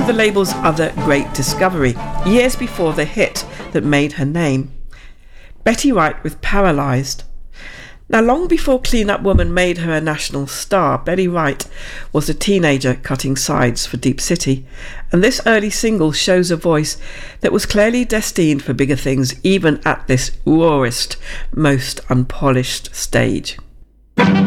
the label's other great discovery, years before the hit that made her name. Betty Wright with Paralysed. Now, long before Clean Up Woman made her a national star, Betty Wright was a teenager cutting sides for Deep City, and this early single shows a voice that was clearly destined for bigger things, even at this rawest, most unpolished stage.